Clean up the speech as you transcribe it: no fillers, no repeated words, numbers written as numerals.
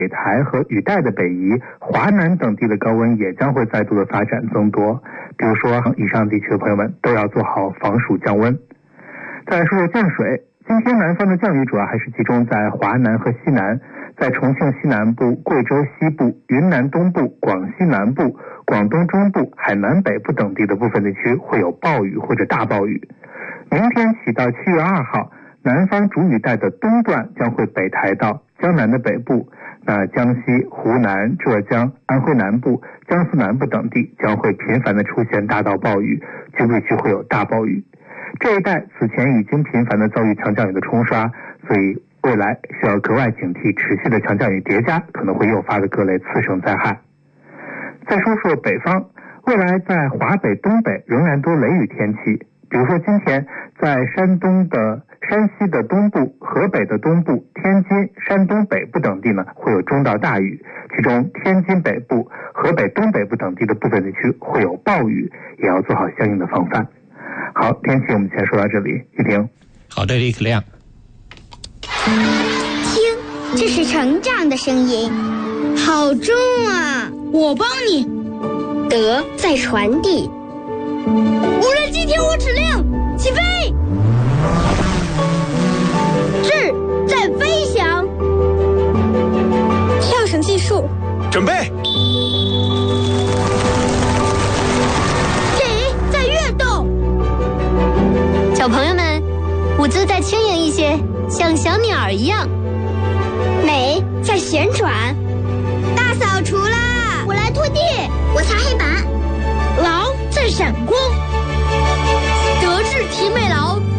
北台和雨带的北移，华南等地的高温也将会再度的发展增多。比如说，以上地区的朋友们都要做好防暑降温。再来说说降水，今天南方的降雨主要还是集中在华南和西南，在重庆西南部、贵州西部、云南东部、广西南部、广东中部、海南北部等地的部分地区会有暴雨或者大暴雨。明天起到7月2号，南方主雨带的东段将会北抬到江南的北部，那江西、湖南、浙江、安徽南部、江苏南部等地将会频繁的出现大到暴雨，局部地区会有大暴雨。这一带此前已经频繁的遭遇强降雨的冲刷，所以未来需要格外警惕持续的强降雨叠加可能会诱发的各类次生灾害。再说说北方，未来在华北、东北仍然多雷雨天气，比如说今天在山西的东部、河北的东部、天津、山东北部等地呢会有中到大雨，其中天津北部、河北东北部等地的部分地区会有暴雨，也要做好相应的防范。好，天气我们先说到这里，一婷。 好的，李可亮。 听，这是成长的声音，好重啊！ 我帮你。 德在传递。 无人机听我指令，起飞！ 智在飞翔。 跳绳计数， 准备。 体在跃动。 小朋友们，舞姿再轻盈一些，像小鸟一样。 美在旋转。大扫除啦！我来拖地，我擦黑板。 劳在闪光。德智体美劳